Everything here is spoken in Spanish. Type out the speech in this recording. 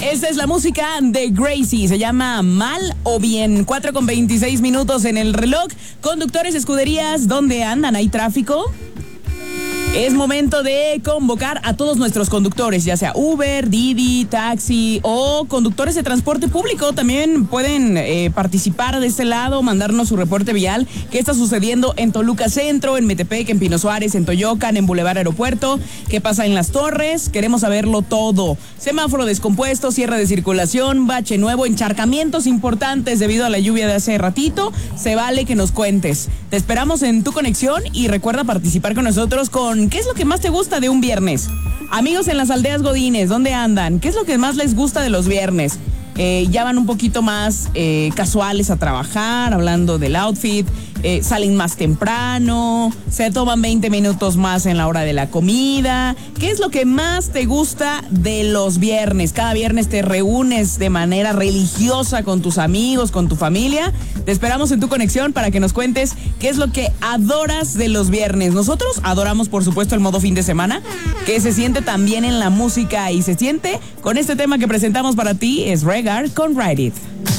Esta es la música de Gracie, se llama Mal o Bien. 4:26 en el reloj. Conductores, escuderías, ¿dónde andan? ¿Hay tráfico? Es momento de convocar a todos nuestros conductores, ya sea Uber, Didi, taxi o conductores de transporte público. También pueden participar de este lado, mandarnos su reporte vial. ¿Qué está sucediendo en Toluca Centro, en Metepec, en Pino Suárez, en Toyocan, en Boulevard Aeropuerto? ¿Qué pasa en Las Torres? Queremos saberlo todo. Semáforo descompuesto, cierre de circulación, bache nuevo, encharcamientos importantes debido a la lluvia de hace ratito. Se vale que nos cuentes. Te esperamos en tu conexión y recuerda participar con nosotros con ¿qué es lo que más te gusta de un viernes? Amigos en las aldeas godines, ¿dónde andan? ¿Qué es lo que más les gusta de los viernes? Ya van un poquito más casuales a trabajar, hablando del outfit, salen más temprano, se toman 20 minutos más en la hora de la comida. ¿Qué es lo que más te gusta de los viernes? Cada viernes te reúnes de manera religiosa con tus amigos, con tu familia. Te esperamos en tu conexión para que nos cuentes qué es lo que adoras de los viernes. Nosotros adoramos, por supuesto, el modo fin de semana, que se siente también en la música y se siente con este tema que presentamos para ti, es Regar con Ride It.